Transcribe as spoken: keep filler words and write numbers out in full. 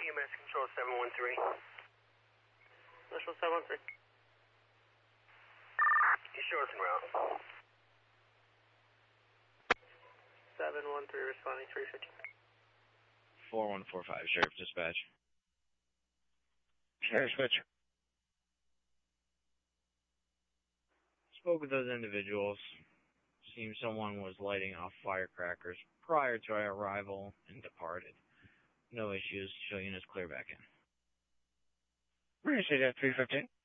E M S Control seven one three. Control seven one three. East Shorten route. seven one three responding three fifteen. four one four five, Sheriff Dispatch. Sheriff Switch. Spoke with those individuals. Seems someone was lighting off firecrackers prior to our arrival and departed. No issues. Show units clear back in. Where is it at three fifteen?